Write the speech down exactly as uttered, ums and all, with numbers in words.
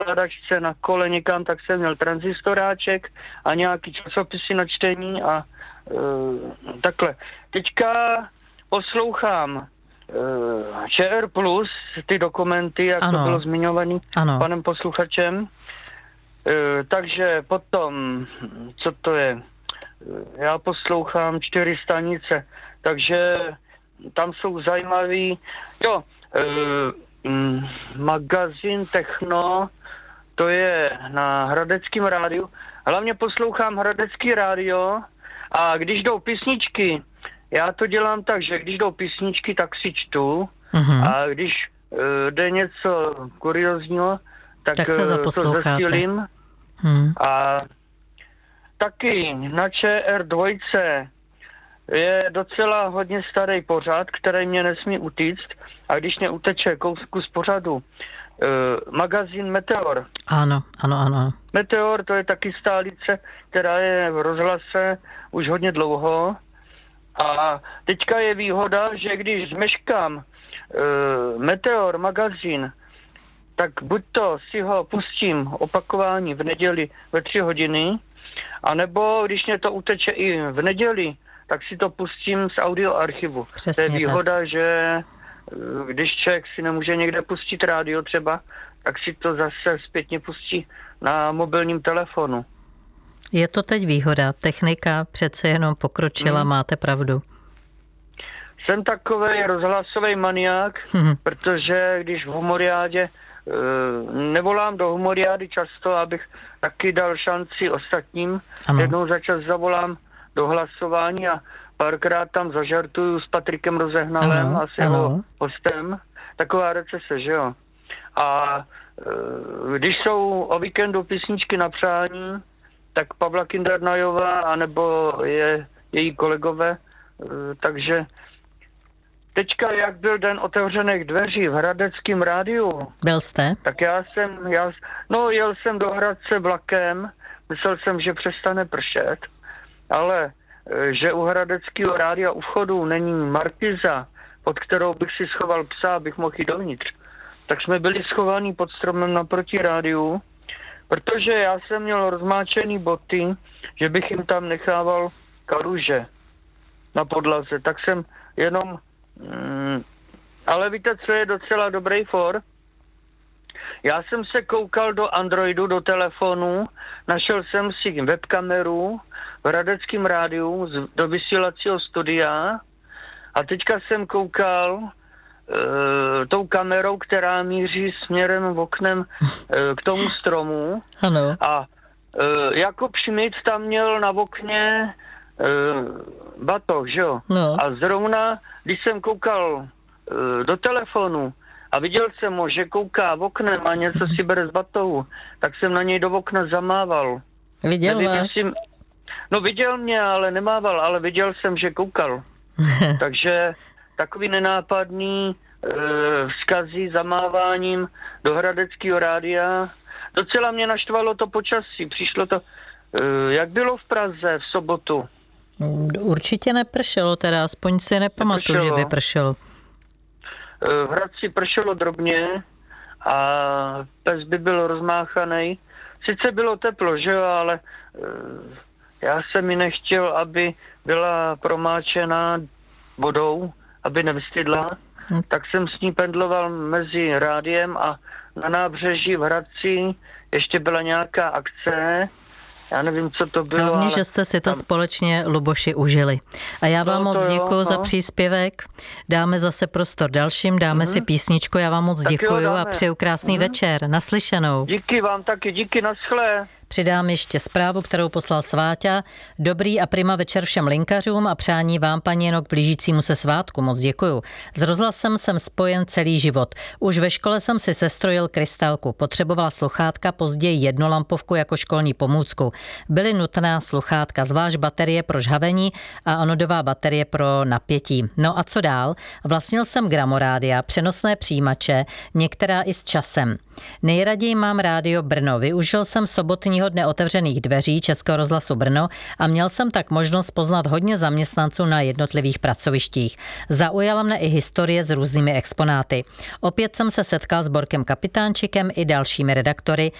skladačce na kole někam, tak jsem měl tranzistoráček a nějaký časopisy na čtení a e, takhle. Teďka poslouchám e, Č R plus, ty dokumenty, jak ano. to bylo zmiňované panem posluchačem. E, takže potom, co to je? Já poslouchám čtyři stanice, takže tam jsou zajímavý, jo, e, m, magazín Techno, to je na Hradeckém rádiu. Hlavně poslouchám Hradecký rádio a když jdou písničky, já to dělám tak, že když jdou písničky, tak si čtu uh-huh. a když e, jde něco kuriozního, tak, tak se to zesílím. Hmm. A taky na Č R dva je docela hodně starý pořad, který mě nesmí utíct a když mě uteče kus pořadu, uh, magazín Meteor. Ano, ano, ano. Meteor, to je taky stálice, která je v rozhlase už hodně dlouho a teďka je výhoda, že když zmeškám uh, Meteor magazín, tak buď to si ho pustím opakování v neděli ve tři hodiny, anebo když mě to uteče i v neděli, tak si to pustím z audioarchivu. Přesně to je výhoda, tak. že když člověk si nemůže někde pustit rádio třeba, tak si to zase zpětně pustí na mobilním telefonu. Je to teď výhoda. Technika přece jenom pokročila, hmm. máte pravdu. Jsem takovej rozhlasový maniák, hmm. protože když v Humoriádě nevolám do Humoriády často, abych taky dal šanci ostatním. Ano. Jednou za čas zavolám do hlasování a párkrát tam zažartuju s Patrikem Rozehnalem ano, a s jeho ano. hostem. Taková recese, že jo. A e, když jsou o víkendu písničky na přání, tak Pavla Kindernajová anebo je její kolegové, e, takže teďka, jak byl den otevřených dveří v Hradeckém rádiu. Byl jste? Tak já jsem, já, no jel jsem do Hradce vlakem, myslel jsem, že přestane pršet, ale že u Hradeckého rádia u vchodu není markiza, pod kterou bych si schoval psa, abych mohl jít dovnitř. Tak jsme byli schovaní pod stromem naproti rádiu, protože já jsem měl rozmáčený boty, že bych jim tam nechával kaluže na podlaze. Tak jsem jenom Mm, ale víte, co je docela dobrý for? Já jsem se koukal do Androidu, do telefonu, našel jsem si webkameru v Hradeckém rádiu do vysílacího studia a teďka jsem koukal uh, tou kamerou, která míří směrem v oknem uh, k tomu stromu. Ano. A uh, Jakub Šmit tam měl na okně Uh, batoh, že jo? No. A zrovna, když jsem koukal uh, do telefonu a viděl jsem ho, že kouká v oknem a něco si bere z batohu, tak jsem na něj do okna zamával. Viděl Nevím, vás? Jestli... No viděl mě, ale nemával, ale viděl jsem, že koukal. Takže takový nenápadný uh, vzkazy zamáváním do Hradeckého rádia. Docela mě naštvalo to počasí. Přišlo to, uh, jak bylo v Praze v sobotu? Určitě nepršelo, teda aspoň si nepamatuju, že by pršelo. V Hradci pršelo drobně a pes by byl rozmáchaný. Sice bylo teplo, že jo, ale já jsem mi nechtěl, aby byla promáčená vodou, aby nevystydla. Hmm. Tak jsem s ní pendloval mezi rádiem a na nábřeží v Hradci ještě byla nějaká akce. Já nevím, co to bylo. Hlavně, ale že jste si to tam společně, Luboši, užili. A já vám no, moc děkuju jo, za no. příspěvek. Dáme zase prostor dalším, dáme mm-hmm. si písničku. Já vám moc tak děkuju jo, a přeju krásný mm-hmm. večer. Naslyšenou. Díky vám taky, díky, naschle. Přidám ještě zprávu, kterou poslal Sváťa. Dobrý a prima večer všem linkařům a přání vám, paní Jeno, k blížícímu se svátku. Moc děkuju. S rozhlasem jsem spojen celý život. Už ve škole jsem si sestrojil krystalku. Potřebovala sluchátka, později jednolampovku jako školní pomůcku. Byly nutná sluchátka, zvlášť baterie pro žhavení a anodová baterie pro napětí. No a co dál? Vlastnil jsem gramorádia, přenosné přijímače, některá i s časem. Nejraději mám rádio Brno. Využil jsem sobotního dne otevřených dveří Českého rozhlasu Brno a měl jsem tak možnost poznat hodně zaměstnanců na jednotlivých pracovištích. Zaujala mne i historie s různými exponáty. Opět jsem se setkal s Borkem Kapitánčikem i dalšími redaktory.